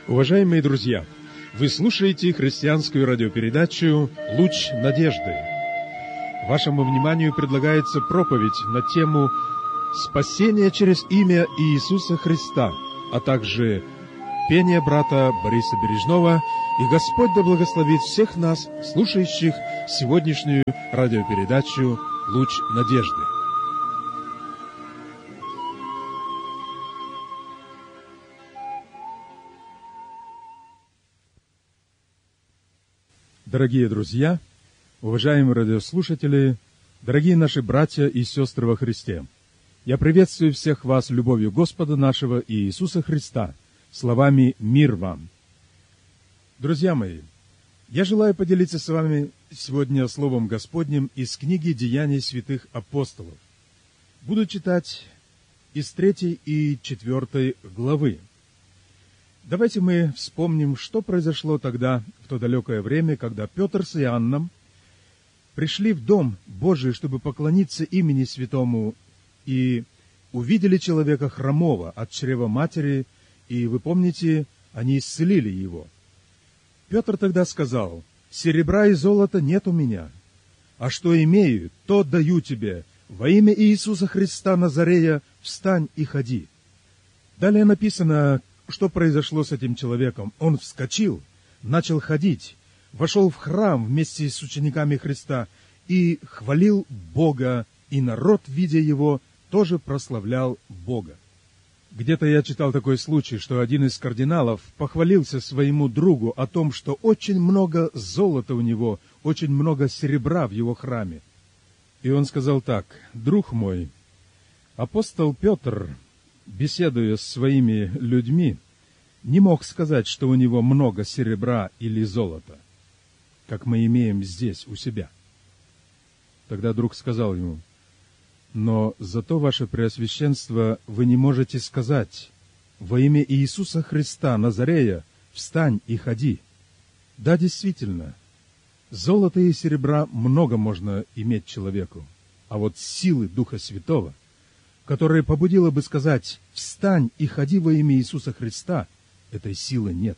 Уважаемые друзья, вы слушаете христианскую радиопередачу «Луч надежды». Вашему вниманию предлагается проповедь на тему «Спасение через имя Иисуса Христа», а также пение брата Бориса Бережного, и Господь да благословит всех нас, слушающих сегодняшнюю радиопередачу «Луч надежды». Дорогие друзья, уважаемые радиослушатели, дорогие наши братья и сестры во Христе, я приветствую всех вас любовью Господа нашего Иисуса Христа, словами «Мир вам». Друзья мои, я желаю поделиться с вами сегодня Словом Господним из книги «Деяний святых апостолов». Буду читать из 3 и 4 главы. Давайте мы вспомним, что произошло тогда, в то далекое время, когда Петр с Иоанном пришли в Дом Божий, чтобы поклониться имени Святому, и увидели человека хромого от чрева матери, и, вы помните, они исцелили его. Петр тогда сказал: «Серебра и золота нет у меня, а что имею, то даю тебе. Во имя Иисуса Христа Назарея встань и ходи». Далее написано, что произошло с этим человеком. Он вскочил, начал ходить, вошел в храм вместе с учениками Христа и хвалил Бога, и народ, видя его, тоже прославлял Бога. Где-то я читал такой случай, что один из кардиналов похвалился своему другу о том, что очень много золота у него, очень много серебра в его храме. И он сказал так: «Друг мой, апостол Петр, беседуя с своими людьми, не мог сказать, что у него много серебра или золота, как мы имеем здесь у себя». Тогда друг сказал ему: «Но зато, ваше Преосвященство, вы не можете сказать: во имя Иисуса Христа Назарея встань и ходи». Да, действительно, золота и серебра много можно иметь человеку, а вот силы Духа Святого, которая побудила бы сказать: «Встань и ходи во имя Иисуса Христа», этой силы нет.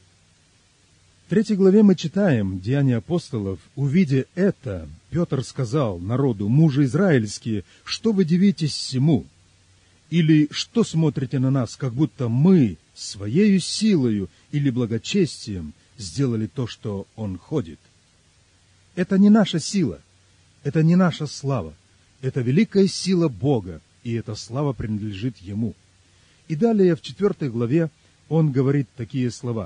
В 3 главе мы читаем «Деяния апостолов». «Увидя это, Петр сказал народу: мужи израильские, что вы дивитесь всему? Или что смотрите на нас, как будто мы своею силою или благочестием сделали то, что он ходит? Это не наша сила, это не наша слава, это великая сила Бога, и эта слава принадлежит Ему». И далее в 4 главе он говорит такие слова: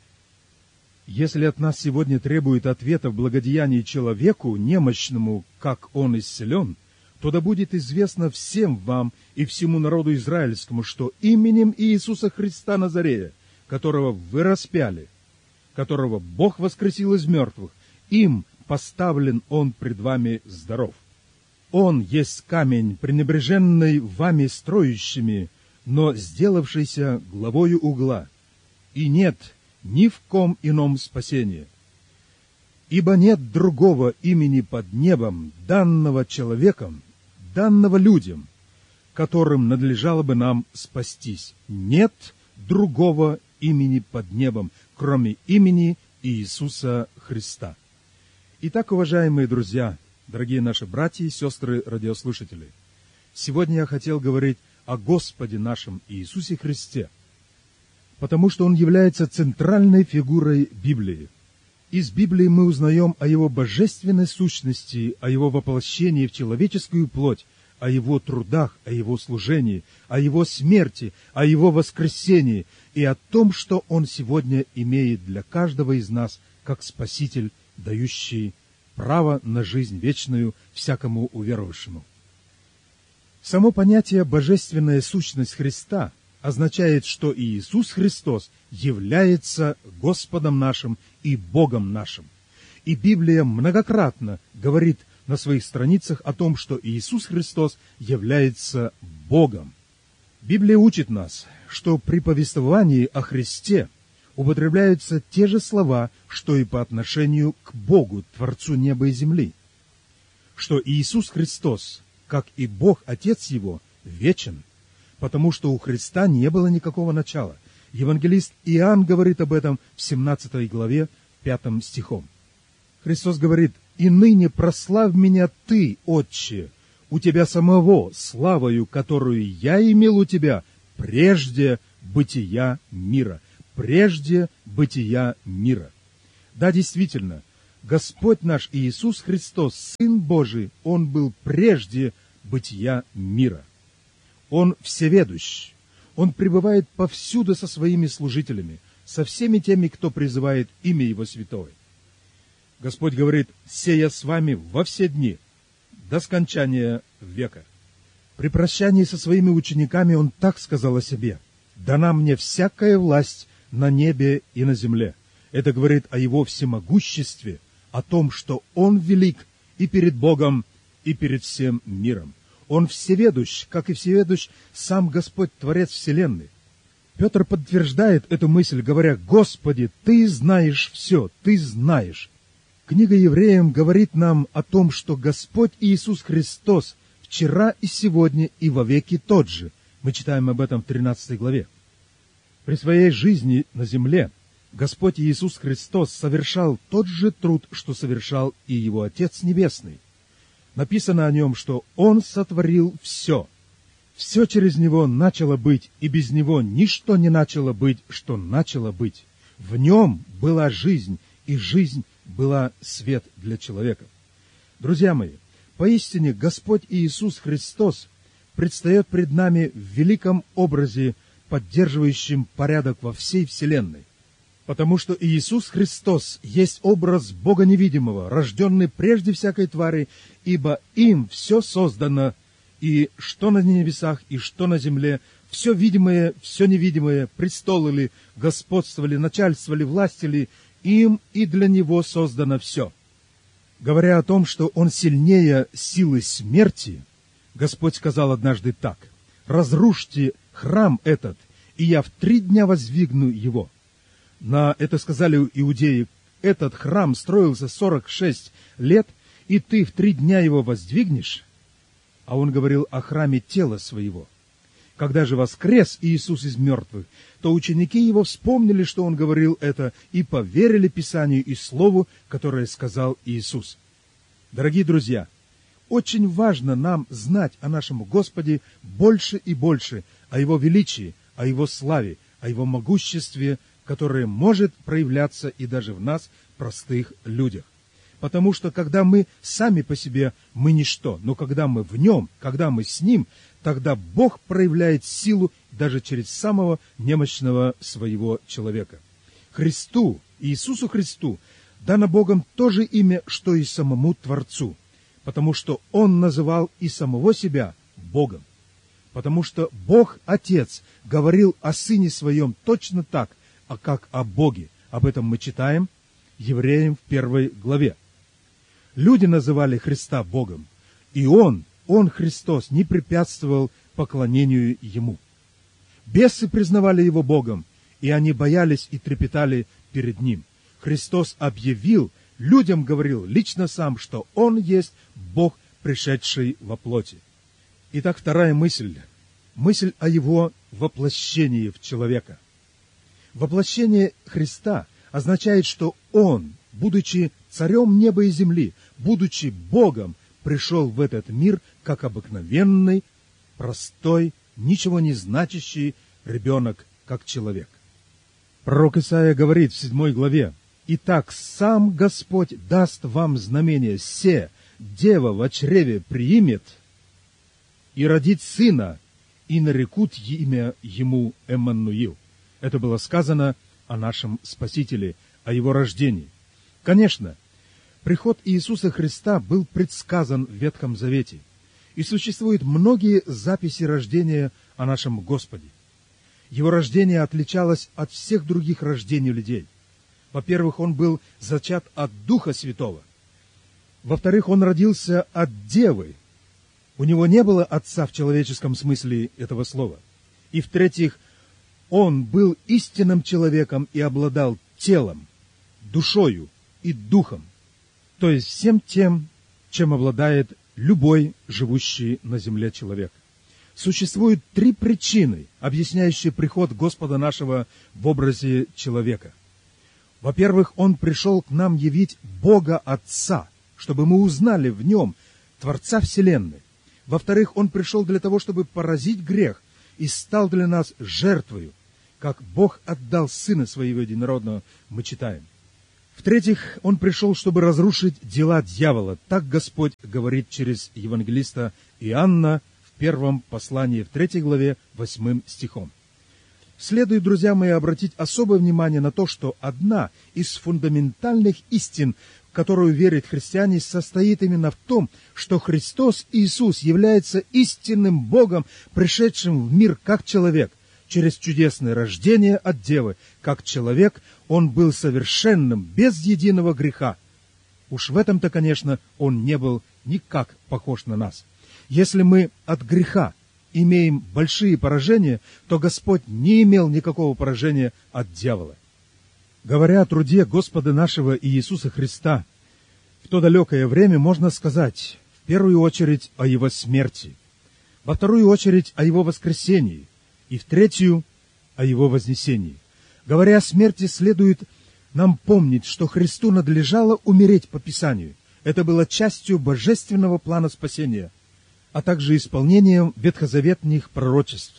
«Если от нас сегодня требует ответа в благодеянии человеку, немощному, как он исцелен, то да будет известно всем вам и всему народу израильскому, что именем Иисуса Христа Назарея, которого вы распяли, которого Бог воскресил из мертвых, им поставлен он пред вами здоров. Он есть камень, пренебреженный вами строящими, но сделавшийся главою угла, и нет ни в ком ином спасения. Ибо нет другого имени под небом, данного человеком, данного людям, которым надлежало бы нам спастись. Нет другого имени под небом, кроме имени Иисуса Христа». Итак, уважаемые друзья, дорогие наши братья и сестры радиослушатели, сегодня я хотел говорить о Господе нашем Иисусе Христе, потому что Он является центральной фигурой Библии. Из Библии мы узнаем о Его божественной сущности, о Его воплощении в человеческую плоть, о Его трудах, о Его служении, о Его смерти, о Его воскресении и о том, что Он сегодня имеет для каждого из нас как Спаситель, дающий право на жизнь вечную всякому уверовавшему. Само понятие «божественная сущность Христа» означает, что Иисус Христос является Господом нашим и Богом нашим. И Библия многократно говорит на своих страницах о том, что Иисус Христос является Богом. Библия учит нас, что при повествовании о Христе употребляются те же слова, что и по отношению к Богу, Творцу неба и земли. Что Иисус Христос, как и Бог Отец Его, вечен, потому что у Христа не было никакого начала, Евангелист Иоанн говорит об этом в 17 главе, 5 стихом. Христос говорит: «И ныне прославь меня Ты, Отче, у Тебя самого, славою, которую я имел у Тебя прежде бытия мира». Прежде бытия мира. Да, действительно, Господь наш Иисус Христос, Сын Божий, Он был прежде бытия мира. Он всеведущ. Он пребывает повсюду со своими служителями, со всеми теми, кто призывает имя Его святое. Господь говорит: «Сея с вами во все дни, до скончания века». При прощании со своими учениками Он так сказал о себе: «Дана мне всякая власть на небе и на земле». Это говорит о Его всемогуществе, о том, что Он велик и перед Богом, и перед всем миром. Он всеведущ, как и всеведущ сам Господь, Творец вселенной. Петр подтверждает эту мысль, говоря: «Господи, Ты знаешь все, Ты знаешь». Книга Евреям говорит нам о том, что Господь Иисус Христос вчера и сегодня и вовеки тот же. Мы читаем об этом в 13 главе. При своей жизни на земле Господь Иисус Христос совершал тот же труд, что совершал и Его Отец Небесный. Написано о Нем, что Он сотворил все. Все через Него начало быть, и без Него ничто не начало быть, что начало быть. В Нем была жизнь, и жизнь была свет для человека. Друзья мои, поистине Господь Иисус Христос предстает пред нами в великом образе, поддерживающим порядок во всей вселенной. Потому что Иисус Христос есть образ Бога невидимого, рожденный прежде всякой твари, ибо им все создано, и что на небесах, и что на земле, все видимое, все невидимое, престолы ли, господство ли, начальство ли, власти ли, им и для Него создано все. Говоря о том, что Он сильнее силы смерти, Господь сказал однажды так: «Разрушьте храм этот, и я в 3 дня воздвигну его». На это сказали иудеи: «Этот храм строился 46 лет, и ты в 3 дня его воздвигнешь?» А он говорил о храме тела своего. Когда же воскрес Иисус из мертвых, то ученики Его вспомнили, что Он говорил это, и поверили Писанию и Слову, которое сказал Иисус. Дорогие друзья, очень важно нам знать о нашем Господе больше и больше, о Его величии, о Его славе, о Его могуществе, которое может проявляться и даже в нас, простых людях. Потому что, когда мы сами по себе, мы ничто, но когда мы в Нем, когда мы с Ним, тогда Бог проявляет силу даже через самого немощного своего человека. Христу, Иисусу Христу, дано Богом то же имя, что и самому Творцу, потому что Он называл и самого себя Богом. Потому что Бог Отец говорил о Сыне Своем точно так, как о Боге. Об этом мы читаем Евреям в 1 главе. Люди называли Христа Богом, и Он, Христос, не препятствовал поклонению Ему. Бесы признавали Его Богом, и они боялись и трепетали перед Ним. Христос объявил, людям говорил лично сам, что Он есть Бог, пришедший во плоти. Итак, вторая мысль. Мысль о Его воплощении в человека. Воплощение Христа означает, что Он, будучи царем неба и земли, будучи Богом, пришел в этот мир как обыкновенный, простой, ничего не значащий ребенок, как человек. Пророк Исаия говорит в 7 главе: «Итак, сам Господь даст вам знамение: се, дева во чреве приимет и родит сына, и нарекут имя ему Эммануил». Это было сказано о нашем Спасителе, о Его рождении. Конечно, приход Иисуса Христа был предсказан в Ветхом Завете, и существуют многие записи рождения о нашем Господе. Его рождение отличалось от всех других рождений людей. Во-первых, Он был зачат от Духа Святого. Во-вторых, Он родился от Девы. У Него не было отца в человеческом смысле этого слова. И в-третьих, Он был истинным человеком и обладал телом, душою и духом, то есть всем тем, чем обладает любой живущий на земле человек. Существует три причины, объясняющие приход Господа нашего в образе человека. Во-первых, Он пришел к нам явить Бога Отца, чтобы мы узнали в Нем Творца Вселенной. Во-вторых, Он пришел для того, чтобы поразить грех и стал для нас жертвою, как Бог отдал Сына Своего Единородного, мы читаем. В-третьих, Он пришел, чтобы разрушить дела дьявола. Так Господь говорит через евангелиста Иоанна в первом послании, в 3 главе, 8 стихом. Следует, друзья мои, обратить особое внимание на то, что одна из фундаментальных истин, в которую верят христиане, состоит именно в том, что Христос Иисус является истинным Богом, пришедшим в мир как человек. Через чудесное рождение от Девы, как человек, Он был совершенным, без единого греха. Уж в этом-то, конечно, Он не был никак похож на нас. Если мы от греха имеем большие поражения, то Господь не имел никакого поражения от дьявола. Говоря о труде Господа нашего Иисуса Христа, в то далекое время можно сказать, в первую очередь, о Его смерти, во вторую очередь, о Его воскресении, и в третью — о Его вознесении. Говоря о смерти, следует нам помнить, что Христу надлежало умереть по Писанию. Это было частью божественного плана спасения, а также исполнением ветхозаветных пророчеств.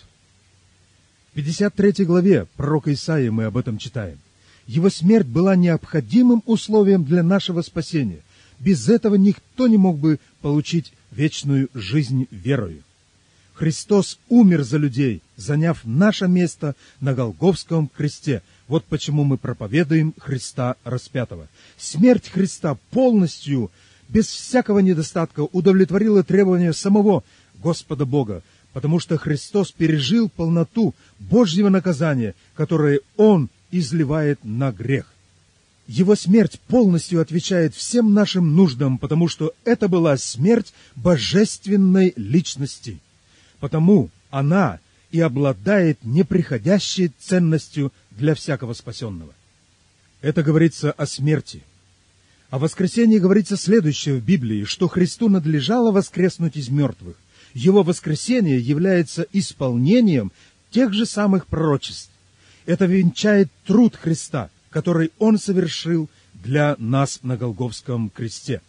В 53 главе пророка Исаии мы об этом читаем. Его смерть была необходимым условием для нашего спасения. Без этого никто не мог бы получить вечную жизнь верою. Христос умер за людей, заняв наше место на Голгофском кресте. Вот почему мы проповедуем Христа распятого. Смерть Христа полностью, без всякого недостатка, удовлетворила требования самого Господа Бога, потому что Христос пережил полноту Божьего наказания, которое Он изливает на грех. Его смерть полностью отвечает всем нашим нуждам, потому что это была смерть божественной личности. Потому она и обладает неприходящей ценностью для всякого спасенного. Это говорится о смерти. О воскресении говорится следующее в Библии, что Христу надлежало воскреснуть из мертвых. Его воскресение является исполнением тех же самых пророчеств. Это венчает труд Христа, который Он совершил для нас на Голгофском кресте.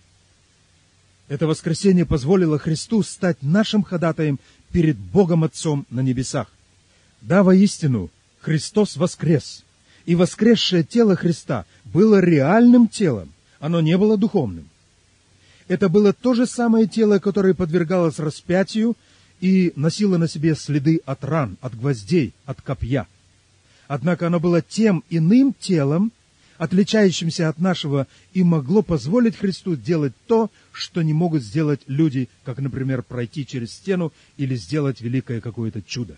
Это воскресение позволило Христу стать нашим ходатаем перед Богом Отцом на небесах. Да, воистину, Христос воскрес, и воскресшее тело Христа было реальным телом, оно не было духовным. Это было то же самое тело, которое подвергалось распятию и носило на себе следы от ран, от гвоздей, от копья. Однако оно было тем иным телом, отличающимся от нашего, и могло позволить Христу делать то, что не могут сделать люди, как, например, пройти через стену или сделать великое какое-то чудо.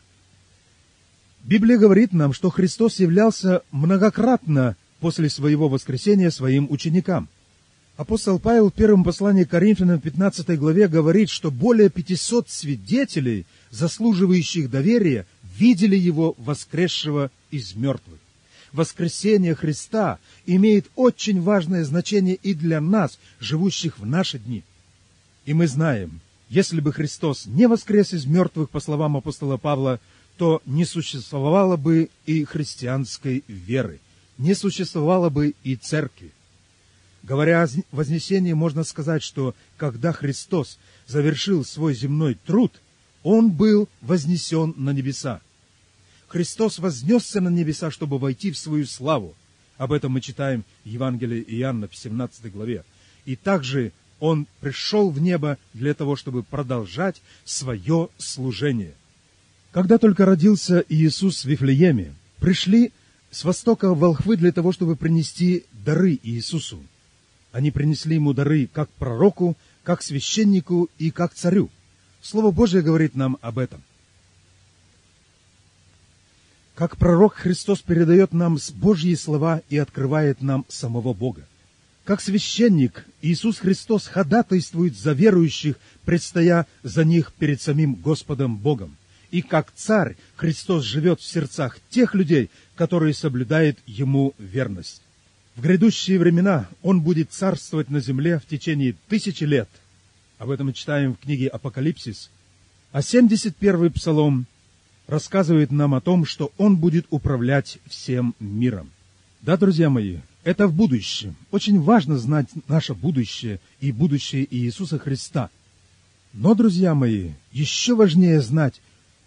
Библия говорит нам, что Христос являлся многократно после своего воскресения своим ученикам. Апостол Павел в первом послании к Коринфянам в 15 главе говорит, что более 500 свидетелей, заслуживающих доверия, видели Его воскресшего из мертвых. Воскресение Христа имеет очень важное значение и для нас, живущих в наши дни. И мы знаем, если бы Христос не воскрес из мертвых, по словам апостола Павла, то не существовало бы и христианской веры, не существовало бы и церкви. Говоря о вознесении, можно сказать, что когда Христос завершил свой земной труд, Он был вознесен на небеса. Христос вознесся на небеса, чтобы войти в свою славу. Об этом мы читаем в Евангелии Иоанна в 17 главе. И также Он пришел в небо для того, чтобы продолжать свое служение. Когда только родился Иисус в Вифлееме, пришли с востока волхвы для того, чтобы принести дары Иисусу. Они принесли Ему дары как пророку, как священнику и как царю. Слово Божие говорит нам об этом. Как пророк Христос передает нам Божьи слова и открывает нам самого Бога. Как священник Иисус Христос ходатайствует за верующих, предстоя за них перед самим Господом Богом. И как царь Христос живет в сердцах тех людей, которые соблюдают Ему верность. В грядущие времена Он будет царствовать на земле в течение 1000 лет. Об этом мы читаем в книге Апокалипсис, А 71-й псалом рассказывает нам о том, что Он будет управлять всем миром. Да, друзья мои, это в будущем. Очень важно знать наше будущее и будущее Иисуса Христа. Но, друзья мои, еще важнее знать,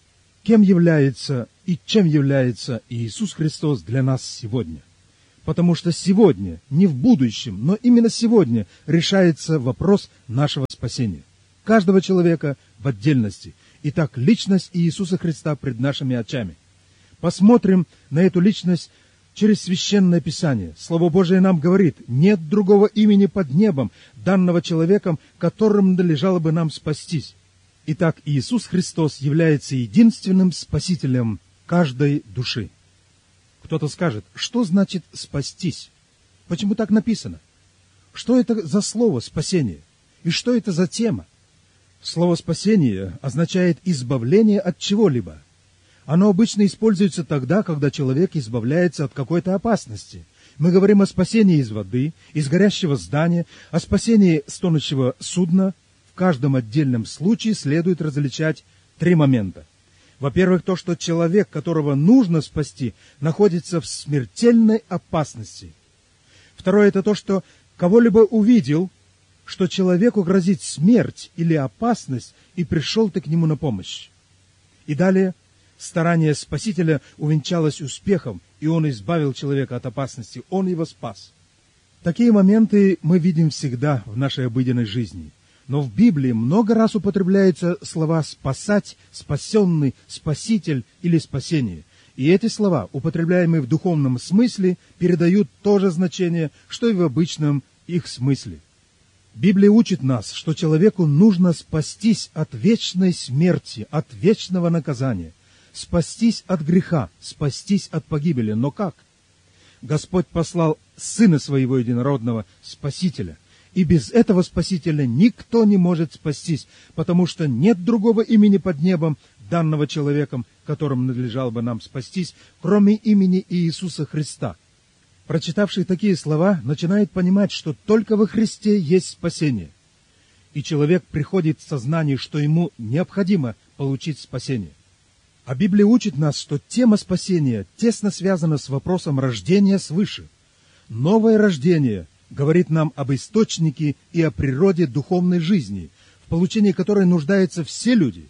кем является и чем является Иисус Христос для нас сегодня. Потому что сегодня, не в будущем, но именно сегодня решается вопрос нашего спасения. Каждого человека в отдельности. Итак, личность Иисуса Христа пред нашими очами. Посмотрим на эту личность через Священное Писание. Слово Божие нам говорит: нет другого имени под небом, данного человеком, которым надлежало бы нам спастись. Итак, Иисус Христос является единственным спасителем каждой души. Кто-то скажет: что значит спастись? Почему так написано? Что это за слово спасение? И что это за тема? Слово «спасение» означает избавление от чего-либо. Оно обычно используется тогда, когда человек избавляется от какой-то опасности. Мы говорим о спасении из воды, из горящего здания, о спасении с тонущего судна. В каждом отдельном случае следует различать 3 момента. Во-первых, то, что человек, которого нужно спасти, находится в смертельной опасности. Второе, это то, что кого-либо увидел, что человеку грозит смерть или опасность, и пришел ты к нему на помощь. И далее, старание Спасителя увенчалось успехом, и он избавил человека от опасности, он его спас. Такие моменты мы видим всегда в нашей обыденной жизни. Но в Библии много раз употребляются слова «спасать», «спасенный», «спаситель» или «спасение». И эти слова, употребляемые в духовном смысле, передают то же значение, что и в обычном их смысле. Библия учит нас, что человеку нужно спастись от вечной смерти, от вечного наказания, спастись от греха, спастись от погибели. Но как? Господь послал Сына Своего Единородного, Спасителя. И без этого Спасителя никто не может спастись, потому что нет другого имени под небом, данного человеком, которым надлежало бы нам спастись, кроме имени Иисуса Христа. Прочитавший такие слова начинает понимать, что только во Христе есть спасение. И человек приходит в сознание, что ему необходимо получить спасение. А Библия учит нас, что тема спасения тесно связана с вопросом рождения свыше. Новое рождение говорит нам об источнике и о природе духовной жизни, в получении которой нуждаются все люди.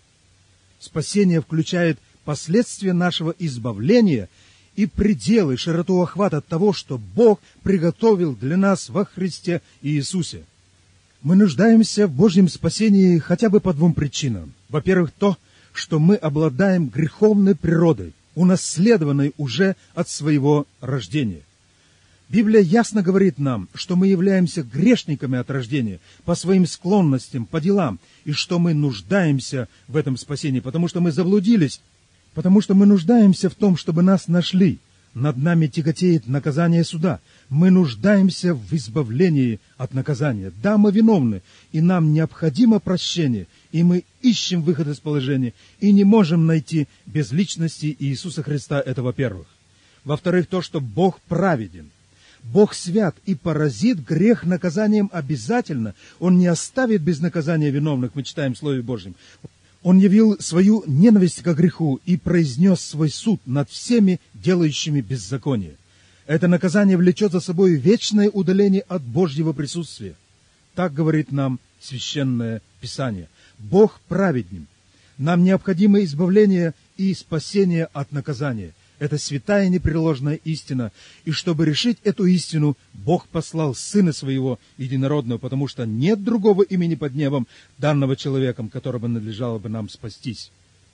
Спасение включает последствия нашего избавления и пределы, широту охвата того, что Бог приготовил для нас во Христе Иисусе. Мы нуждаемся в Божьем спасении хотя бы по 2 причинам. Во-первых, то, что мы обладаем греховной природой, унаследованной уже от своего рождения. Библия ясно говорит нам, что мы являемся грешниками от рождения, по своим склонностям, по делам, и что мы нуждаемся в этом спасении, потому что мы заблудились, потому что мы нуждаемся в том, чтобы нас нашли. Над нами тяготеет наказание суда. Мы нуждаемся в избавлении от наказания. Да, мы виновны, и нам необходимо прощение, и мы ищем выход из положения, и не можем найти без личности Иисуса Христа, это во-первых. Во-вторых, то, что Бог праведен. Бог свят и поразит грех наказанием обязательно. Он не оставит без наказания виновных, мы читаем в Слове Божьем. Он явил свою ненависть к греху и произнес свой суд над всеми, делающими беззаконие. Это наказание влечет за собой вечное удаление от Божьего присутствия. Так говорит нам Священное Писание. Бог праведен. Нам необходимо избавление и спасение от наказания. Это святая непреложная истина. И чтобы решить эту истину, Бог послал Сына Своего Единородного, потому что нет другого имени под небом, данного человеком, которого надлежало бы нам спастись.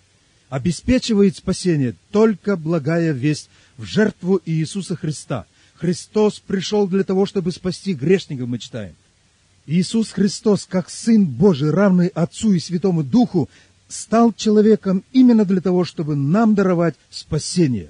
Обеспечивает спасение только благая весть в жертву Иисуса Христа. Христос пришел для того, чтобы спасти грешников, мы читаем. Иисус Христос, как Сын Божий, равный Отцу и Святому Духу, стал человеком именно для того, чтобы нам даровать спасение.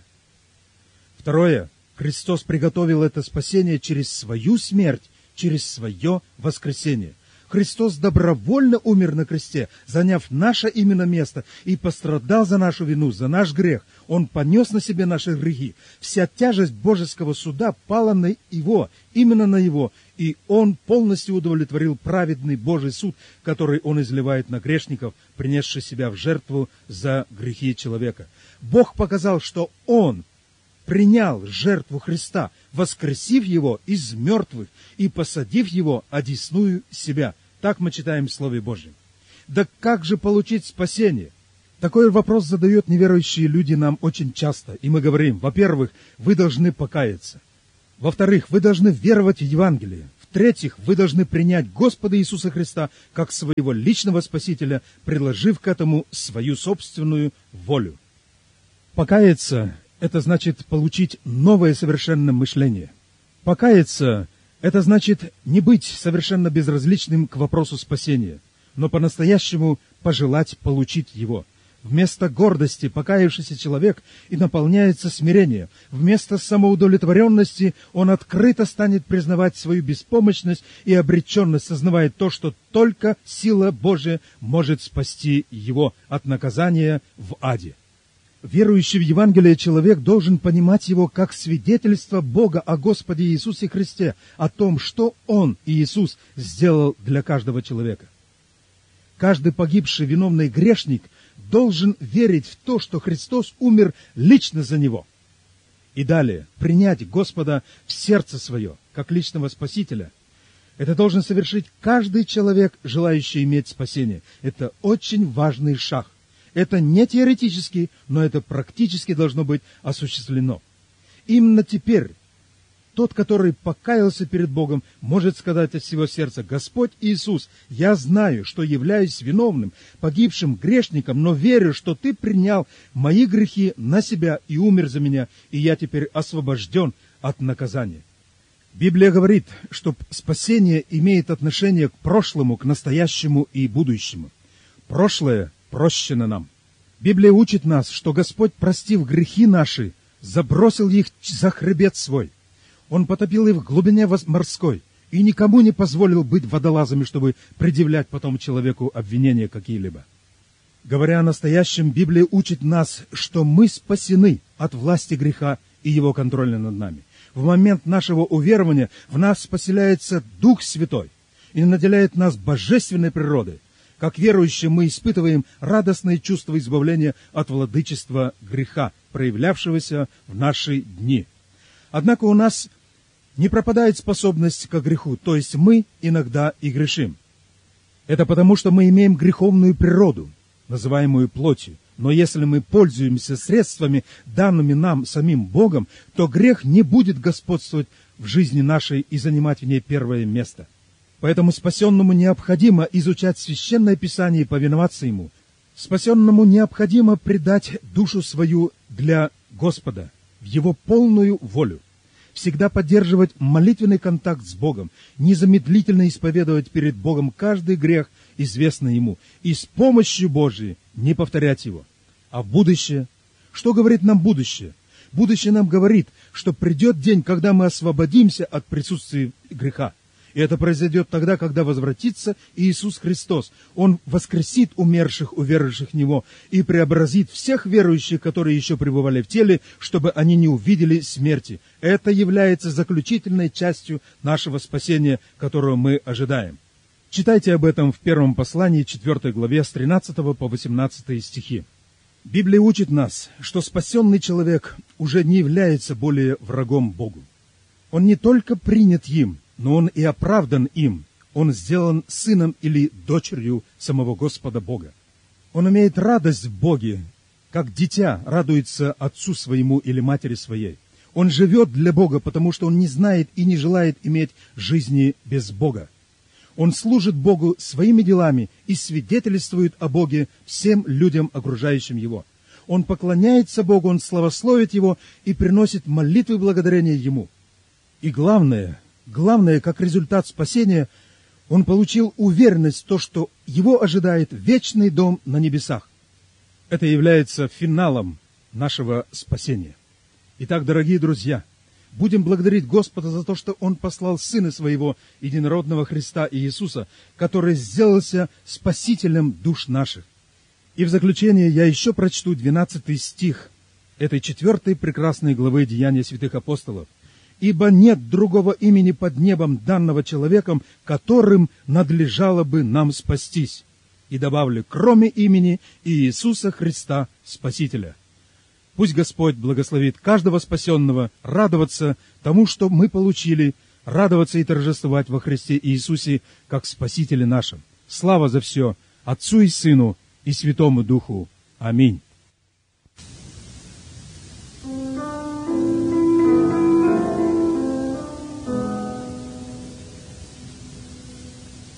Второе. Христос приготовил это спасение через свою смерть, через свое воскресение. Христос добровольно умер на кресте, заняв наше именно место, и пострадал за нашу вину, за наш грех. Он понес на себе наши грехи. Вся тяжесть божеского суда пала на Его, именно на Его, и Он полностью удовлетворил праведный Божий суд, который Он изливает на грешников, принесший себя в жертву за грехи человека. Бог показал, что Он принял жертву Христа, воскресив Его из мертвых и посадив Его одесную себя. Так мы читаем в Слове Божьем. Да как же получить спасение? Такой вопрос задают неверующие люди нам очень часто. И мы говорим, во-первых, вы должны покаяться. Во-вторых, вы должны веровать в Евангелие. В-третьих, вы должны принять Господа Иисуса Христа как своего личного Спасителя, предложив к этому свою собственную волю. Покаяться — это значит получить новое совершенное мышление. Покаяться — это значит не быть совершенно безразличным к вопросу спасения, но по-настоящему пожелать получить его. Вместо гордости покаявшийся человек и наполняется смирением. Вместо самоудовлетворенности он открыто станет признавать свою беспомощность и обреченность, сознавая то, что только сила Божия может спасти его от наказания в аде. Верующий в Евангелие человек должен понимать его как свидетельство Бога о Господе Иисусе Христе, о том, что Он, Иисус, сделал для каждого человека. Каждый погибший виновный грешник должен верить в то, что Христос умер лично за него. И далее, принять Господа в сердце свое, как личного Спасителя. Это должен совершить каждый человек, желающий иметь спасение. Это очень важный шаг. Это не теоретически, но это практически должно быть осуществлено. Именно теперь тот, который покаялся перед Богом, может сказать от всего сердца: «Господь Иисус, я знаю, что являюсь виновным, погибшим грешником, но верю, что Ты принял мои грехи на себя и умер за меня, и я теперь освобожден от наказания». Библия говорит, что спасение имеет отношение к прошлому, к настоящему и будущему. Прошлое прощено нам. Библия учит нас, что Господь, простив грехи наши, забросил их за хребет свой. Он потопил их в глубине морской и никому не позволил быть водолазами, чтобы предъявлять потом человеку обвинения какие-либо. Говоря о настоящем, Библия учит нас, что мы спасены от власти греха и его контроля над нами. В момент нашего уверования в нас поселяется Дух Святой и наделяет нас божественной природой. Как верующие мы испытываем радостное чувство избавления от владычества греха, проявлявшегося в наши дни. Однако у нас не пропадает способность к греху, то есть мы иногда и грешим. Это потому, что мы имеем греховную природу, называемую плотью. Но если мы пользуемся средствами, данными нам самим Богом, то грех не будет господствовать в жизни нашей и занимать в ней первое место. Поэтому спасенному необходимо изучать Священное Писание и повиноваться ему. Спасенному необходимо предать душу свою для Господа, в Его полную волю. Всегда поддерживать молитвенный контакт с Богом, незамедлительно исповедовать перед Богом каждый грех, известный Ему, и с помощью Божией не повторять его. А в будущее? Что говорит нам будущее? Будущее нам говорит, что придет день, когда мы освободимся от присутствия греха. И это произойдет тогда, когда возвратится Иисус Христос. Он воскресит умерших, уверовавших в Него, и преобразит всех верующих, которые еще пребывали в теле, чтобы они не увидели смерти. Это является заключительной частью нашего спасения, которого мы ожидаем. Читайте об этом в первом послании, 4 главе, с 13 по 18 стихи. Библия учит нас, что спасенный человек уже не является более врагом Богу. Он не только принят им, но он и оправдан им. Он сделан сыном или дочерью самого Господа Бога. Он имеет радость в Боге, как дитя радуется отцу своему или матери своей. Он живет для Бога, потому что он не знает и не желает иметь жизни без Бога. Он служит Богу своими делами и свидетельствует о Боге всем людям, окружающим его. Он поклоняется Богу, он славословит Его и приносит молитвы благодарения Ему. И главное, как результат спасения, он получил уверенность в том, что его ожидает вечный дом на небесах. Это является финалом нашего спасения. Итак, дорогие друзья, Будем благодарить Господа за то, что Он послал Сына Своего, единородного Христа Иисуса, который сделался спасителем душ наших. И в заключение я еще прочту 12 стих этой 4 прекрасной главы Деяния святых апостолов. «Ибо нет другого имени под небом, данного человеком, которым надлежало бы нам спастись». И добавлю, кроме имени Иисуса Христа Спасителя. Пусть Господь благословит каждого спасенного радоваться тому, что мы получили, радоваться и торжествовать во Христе Иисусе, как Спасителе нашем. Слава за все Отцу и Сыну и Святому Духу. Аминь.